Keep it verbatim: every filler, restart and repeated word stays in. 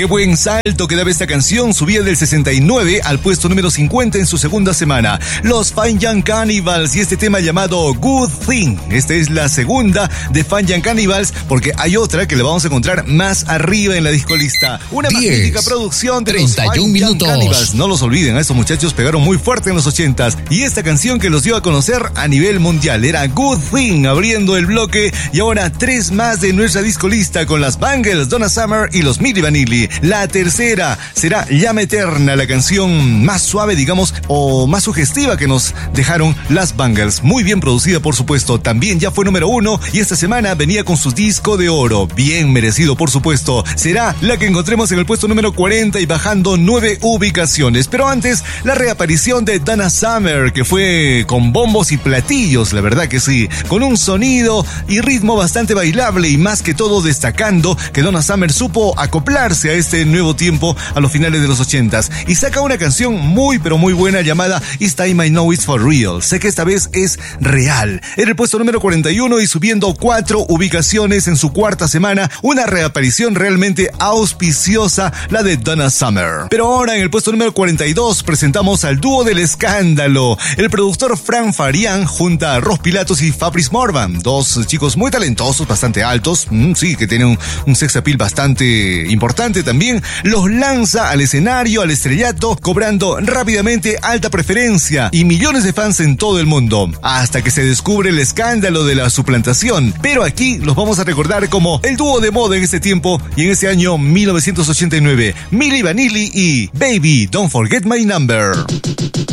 Qué buen salto que daba esta canción, subía del sesenta y nueve al puesto número cincuenta en su segunda semana. Los Fine Young Cannibals y este tema llamado Good Thing. Esta es la segunda de Fine Young Cannibals, porque hay otra que la vamos a encontrar más arriba en la discolista. Una magnífica producción de los Fine Young Cannibals. No los olviden, a estos muchachos pegaron muy fuerte en los ochentas. Y esta canción que los dio a conocer a nivel mundial era Good Thing, abriendo el bloque. Y ahora tres más de nuestra discolista con las Bangles, Donna Summer y los Milli Vanilli. La tercera será Llama Eterna, la canción más suave, digamos, o más sugestiva que nos dejaron las Bangles. Muy bien producida, por supuesto. También ya fue número uno y esta semana venía con su disco de oro. Bien merecido, por supuesto. Será la que encontremos en el puesto número cuarenta y bajando nueve ubicaciones. Pero antes, la reaparición de Donna Summer, que fue con bombos y platillos, la verdad que sí, con un sonido y ritmo bastante bailable y más que todo destacando que Donna Summer supo acoplarse a este nuevo tiempo a los finales de los ochentas y saca una canción muy pero muy buena llamada It's Time I Know It's For Real. Sé que esta vez es real. En el puesto número cuarenta y uno y subiendo cuatro ubicaciones en su cuarta semana, una reaparición realmente auspiciosa, la de Donna Summer. Pero ahora en el puesto número cuarenta y dos presentamos al dúo del escándalo, el productor Frank Farian junto a Ross Pilatos y Fabrice Morvan, dos chicos muy talentosos, bastante altos, mm, sí, que tienen un, un sex appeal bastante importante también. Los lanza al escenario, al estrellato, cobrando rápidamente alta preferencia y millones de fans en todo el mundo, hasta que se descubre el escándalo de la suplantación. Pero aquí los vamos a recordar como el dúo de moda en este tiempo y en este año mil novecientos ochenta y nueve, Milli Vanilli y Baby, Don't Forget My Number.